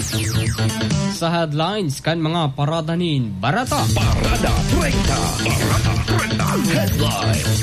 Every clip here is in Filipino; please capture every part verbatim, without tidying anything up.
Sa headlines kan mga paradanin barata. Parada treinta. Parada treinta headlines.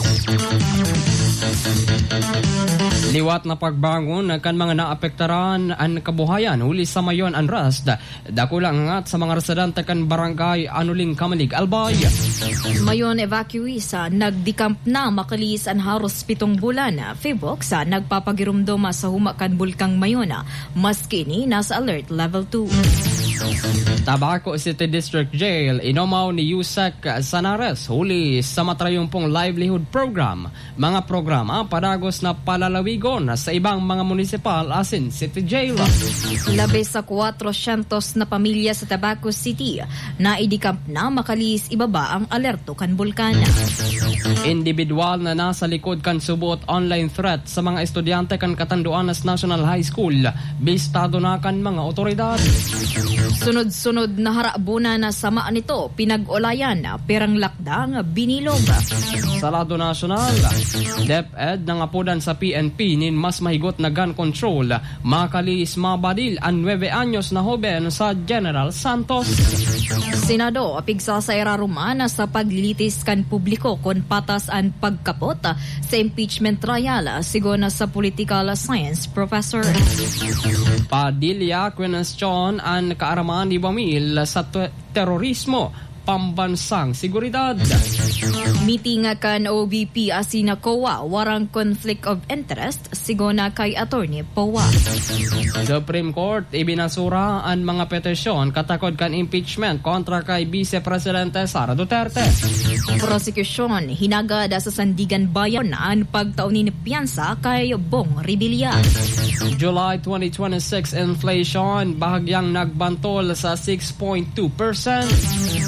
Liwat na pagbangon kan mga naapektaran ang kabuhayan huli sa mayon ang rast. Dako lang ngat sa mga residente kan barangay Anuling Kamalig Albay. Mayon evacuee sa nagdikamp na makalis ang haros pitong bulan. Fibok sa nagpapagirumdoma sa humakan bulkang Mayon. Maski ni nasa alert level two. Tabaco City District Jail inomaw ni Yusek Sanares huli sa matrayumpong livelihood program. Mga programa padagos na palalawigon sa ibang mga munisipal asin City Jail. Labi sa kwatro-siyentos na pamilya sa Tabaco City na idikamp na makalis ibaba ang alerto kan bulkan. Individual na nasa likod kan subot online threat sa mga estudyante kan Catanduanes National High School bistado na kan mga otoridad. Sunod-sunod na harabuna na sama nito pinag-ulayan perang lakdang binilog. Sa lado nasyonal, DepEd ng apudan sa P N P nin mas mahigot na gun control makalis mabadil ang nueve anyos na hoben sa General Santos. Senado pigsasayra rumana sa paglilitis kan publiko kon patas ang pagkapot sa impeachment trial sigon sa political science professor. Padilla question ang kaaraman ni Bamil sa te- terorismo pambansang seguridad. Meeting kan O B P asina C O A warang conflict of interest sigona kay attorney P O A. Supreme Court ibinasura ang mga petisyon katakod kan impeachment kontra kay Vice Presidente Sara Duterte. Prosecution hinagad sa Sandigan Bayan ang pagtaunin ni piyansa kay Bong Revilla. July twenty twenty-six inflation bahagyang nagbantol sa six point two percent.